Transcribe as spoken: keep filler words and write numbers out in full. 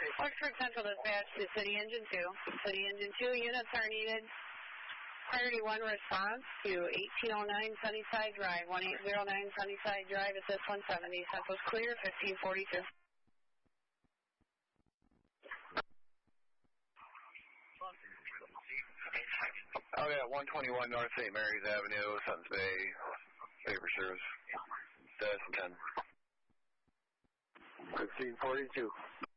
Oxford Central dispatch to City Engine two. City Engine two units are needed. Priority one response to eighteen oh nine Sunnyside Drive, eighteen oh nine Sunnyside Drive at this one seventy. Central's clear, fifteen forty-two. Oh yeah, one twenty-one North Saint Mary's Avenue, Suttons Bay, paper service. That's ten. fifteen forty-two.